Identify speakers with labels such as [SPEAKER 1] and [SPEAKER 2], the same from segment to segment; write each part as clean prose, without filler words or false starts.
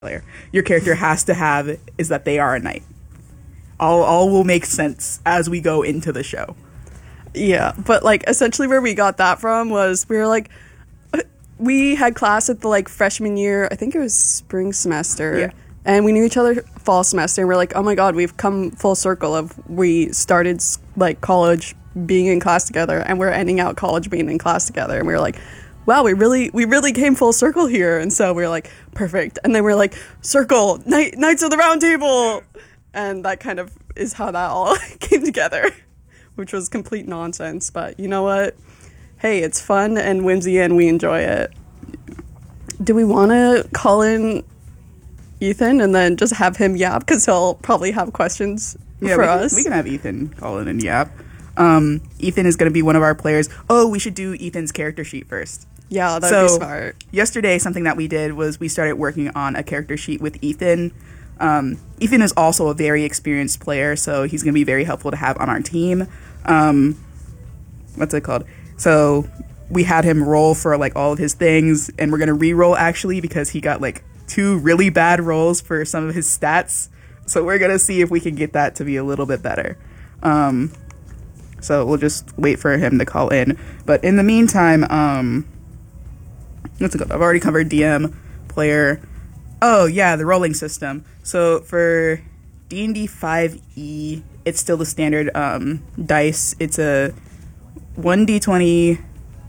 [SPEAKER 1] player. Your character has to have is that they are a knight. All will make sense as we go into the show.
[SPEAKER 2] Yeah, but like essentially where we got that from was we were like, we had class at the like freshman year, I think it was spring semester.
[SPEAKER 1] Yeah.
[SPEAKER 2] And we knew each other fall semester, and we're like, oh my god, we've come full circle of we started like college being in class together, and we're ending out college being in class together, and we were like, wow, we really came full circle here. And so we were like, perfect. And then we're like, circle, Knights of the Round Table, and that kind of is how that all came together, which was complete nonsense. But you know what? Hey, it's fun and whimsy, and we enjoy it. Do we want to call in Ethan and then just have him yap, because he'll probably have questions for us?
[SPEAKER 1] We can have Ethan call in and yap. Ethan is going to be one of our players. Oh, we should do Ethan's character sheet first.
[SPEAKER 2] Yeah, that'd be smart.
[SPEAKER 1] Yesterday, something that we did was we started working on a character sheet with Ethan. Ethan is also a very experienced player, so he's going to be very helpful to have on our team. What's it called? So we had him roll for like all of his things, and we're going to re-roll actually because he got like 2 really bad rolls for some of his stats. So we're going to see if we can get that to be a little bit better. So we'll just wait for him to call in. But in the meantime, what's it called? I've already covered DM, player. Oh, yeah, the rolling system. So for D&D 5e, it's still the standard dice. It's a 1d20,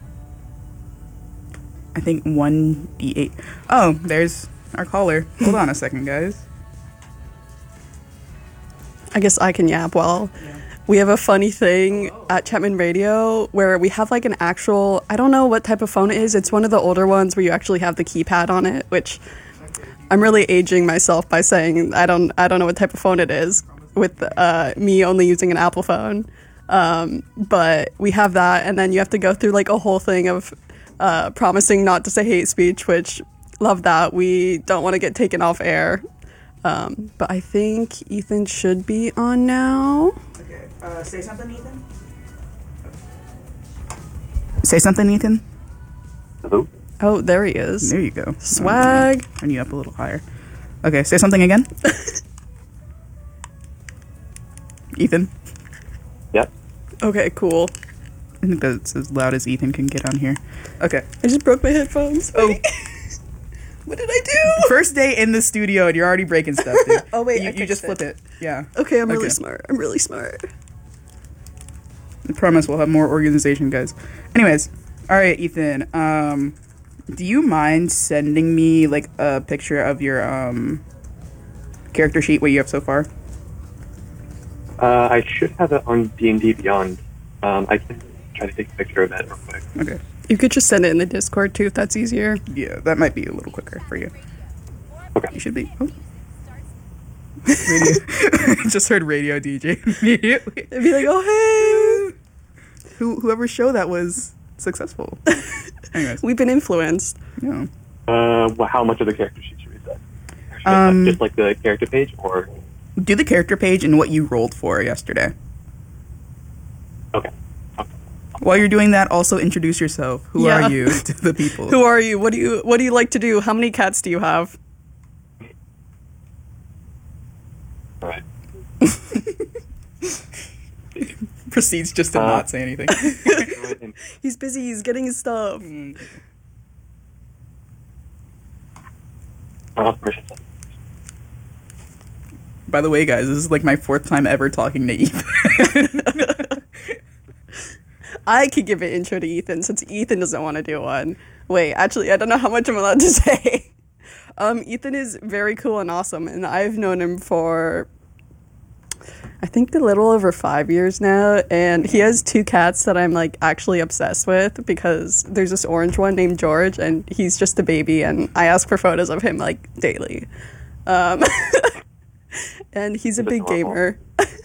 [SPEAKER 1] I think 1d8. Oh, there's our caller. Hold on a second, guys.
[SPEAKER 2] I guess I can yap while... We have a funny thing at Chapman Radio where we have like an actual, I don't know what type of phone it is. It's one of the older ones where you actually have the keypad on it, which I'm really aging myself by saying I don't know what type of phone it is with me only using an Apple phone. But we have that, and then you have to go through like a whole thing of promising not to say hate speech, which love that. We don't want to get taken off air. But I think Ethan should be on now.
[SPEAKER 1] Okay, say something, Ethan. Say something, Ethan.
[SPEAKER 3] Hello?
[SPEAKER 2] Oh, there he is.
[SPEAKER 1] There you go.
[SPEAKER 2] Swag.
[SPEAKER 1] Turn you up a little higher. Okay, say something again. Ethan.
[SPEAKER 3] Yep.
[SPEAKER 2] Okay, cool.
[SPEAKER 1] I think that's as loud as Ethan can get on here. Okay.
[SPEAKER 2] I just broke my headphones.
[SPEAKER 1] Oh.
[SPEAKER 2] What did I do?
[SPEAKER 1] First day in the studio and you're already breaking stuff, dude.
[SPEAKER 2] Oh, wait,
[SPEAKER 1] You just flip it. Yeah.
[SPEAKER 2] Okay, I'm really smart. I'm really smart.
[SPEAKER 1] I promise we'll have more organization, guys. Anyways, all right, Ethan. Do you mind sending me like a picture of your character sheet? What you have so far?
[SPEAKER 3] I should have it on D&D Beyond. I can try to take a picture of it real quick.
[SPEAKER 1] Okay.
[SPEAKER 2] You could just send it in the Discord too, if that's easier.
[SPEAKER 1] Yeah, that might be a little quicker for you.
[SPEAKER 3] Okay.
[SPEAKER 1] You should be. Oh. Radio. Just heard radio DJ immediately.
[SPEAKER 2] It'd be like, oh hey.
[SPEAKER 1] Whoever show that was successful. Anyways,
[SPEAKER 2] We've been influenced.
[SPEAKER 1] yeah.
[SPEAKER 3] Well, how much of the character sheet should we set? Just like the character page, or?
[SPEAKER 1] Do the character page and what you rolled for yesterday.
[SPEAKER 3] Okay.
[SPEAKER 1] While you're doing that, also introduce yourself. Who
[SPEAKER 2] Yeah.
[SPEAKER 1] are you to the people?
[SPEAKER 2] Who are you? What do you like to do? How many cats do you have?
[SPEAKER 3] All right.
[SPEAKER 1] Proceeds just to not say anything.
[SPEAKER 2] He's busy. He's getting his stuff.
[SPEAKER 3] Permission.
[SPEAKER 1] By the way, guys, this is like my 4th time ever talking to Ethan.
[SPEAKER 2] I could give an intro to Ethan since Ethan doesn't want to do one. Wait, actually, I don't know how much I'm allowed to say. Ethan is very cool and awesome, and I've known him for, I think, a little over 5 years now, and he has 2 cats that I'm, like, actually obsessed with, because there's this orange one named George, and he's just a baby, and I ask for photos of him, like, daily. And he's a big gamer.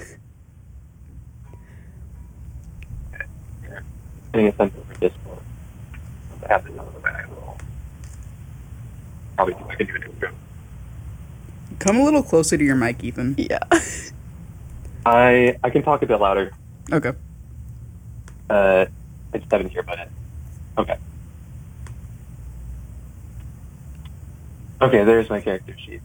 [SPEAKER 3] Getting a sense over Discord. I have the number, but I will probably I can do an intro.
[SPEAKER 1] Come a little closer to your mic, Ethan.
[SPEAKER 2] Yeah.
[SPEAKER 3] I can talk a bit louder.
[SPEAKER 1] Okay.
[SPEAKER 3] I just haven't here, but okay. Okay, there's my character sheet.